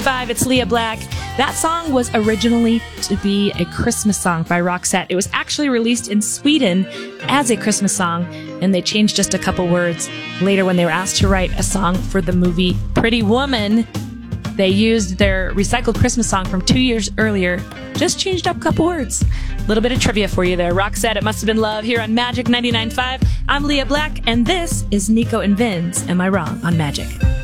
99.5. It's Leah Black. That song was originally to be a Christmas song by Roxette. It was actually released in Sweden as a Christmas song, and they changed just a couple words. Later, when they were asked to write a song for the movie Pretty Woman, they used their recycled Christmas song from 2 years earlier, just changed up a couple words. A little bit of trivia for you there. Roxette, It Must Have Been Love, here on Magic 99.5. I'm Leah Black, and this is Nico and Vinz. Am I Wrong on Magic?